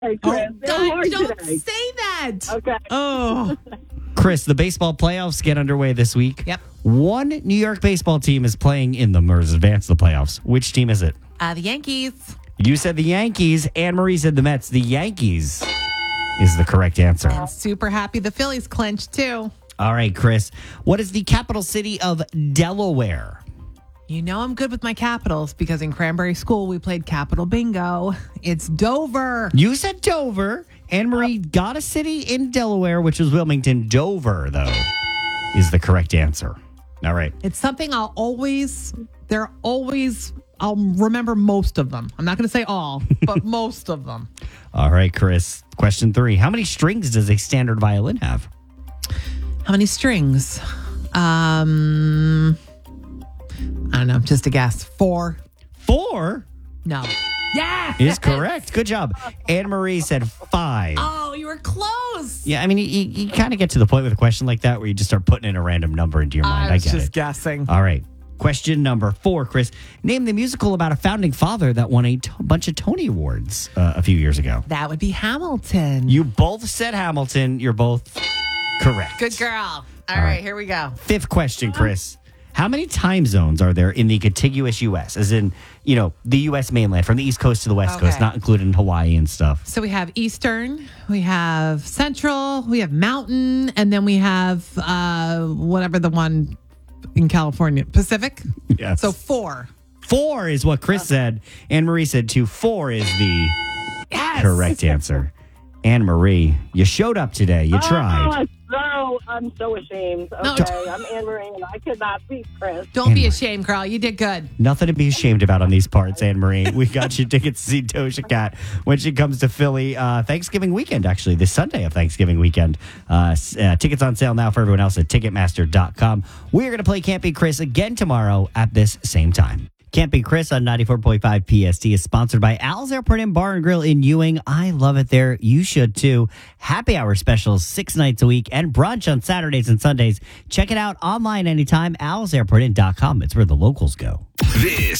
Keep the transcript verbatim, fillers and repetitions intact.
Hey, Oh, Chris, they're God, hard don't today. say that. Okay. Oh. Chris, the baseball playoffs get underway this week. Yep. One New York baseball team is playing in them or is advanced to the playoffs. Which team is it? Uh, the Yankees. You said the Yankees. Anne Marie said the Mets. The Yankees is the correct answer. And super happy the Phillies clinched, too. All right, Chris. What is the capital city of Delaware? You know I'm good with my capitals because in Cranberry School we played capital bingo. It's Dover. You said Dover. Anne Marie got a city in Delaware, which was Wilmington. Dover, though, is the correct answer. All right. It's something I'll always, they're always, I'll remember most of them. I'm not going to say all, but most of them. All right, Chris. Question three. How many strings does a standard violin have? How many strings? Um, I don't know. Just a guess. Four. Four No. Yeah. is correct. Good job. Anne Marie said five. Oh, you were close. Yeah, I mean, you, you kind of get to the point with a question like that where you just start putting in a random number into your mind. I I was get just it. guessing. All right. Question number four, Chris. Name the musical about a founding father that won a t- bunch of Tony Awards uh, a few years ago. That would be Hamilton. You both said Hamilton. You're both correct. Good girl. All, All right, right. here we go. Fifth question, Chris. How many time zones are there in the contiguous U S? As in, you know, the U S mainland from the East Coast to the West Okay. Coast, not including Hawaii and stuff. So we have Eastern, we have Central, we have Mountain, and then we have uh, whatever the one in California, Pacific. Yes. So four. Four is what Chris said. Anne Marie said two. Four is the Yes. correct answer. Anne Marie, you showed up today. You tried. Oh, so, I'm so ashamed. No, Okay, I'm Anne Marie, and I could not beat Chris. Don't be Anyway. ashamed, girl. You did good. Nothing to be ashamed about on these parts, Anne Marie. We got you tickets to see Doja Cat when she comes to Philly uh, Thanksgiving weekend, actually, this Sunday of Thanksgiving weekend. Uh, s- uh, tickets on sale now for everyone else at Ticketmaster dot com. We're going to play Can't Be Chris again tomorrow at this same time. Can't Be Chris on ninety-four point five P S T is sponsored by Al's Airport and Bar and Grill in Ewing. I love it there. You should too. Happy hour specials six nights a week and brunch on Saturdays and Sundays. Check it out online anytime. Al's Airport Inn dot com. It's where the locals go. This